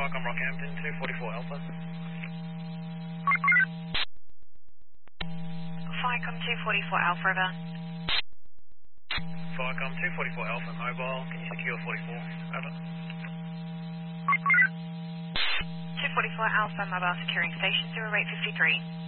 Falcon Rockhampton, 244 Alpha. Falcon 244 Alpha, over. Falcon 244 Alpha Mobile, can you secure 44? Over. 244 Alpha Mobile securing station 0853.